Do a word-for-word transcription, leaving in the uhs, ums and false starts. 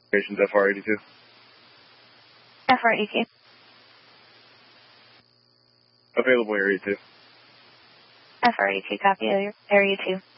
Stations F R eighty-two. F R eighty-two. Available Area two. F R eighty-two, copy, Area two.